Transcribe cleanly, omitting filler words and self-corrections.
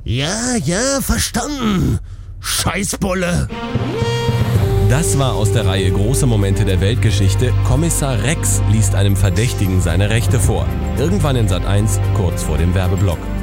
Ja, verstanden. Scheißbolle. Das war aus der Reihe Große Momente der Weltgeschichte. Kommissar Rex liest einem Verdächtigen seine Rechte vor. Irgendwann in Sat.1, kurz vor dem Werbeblock.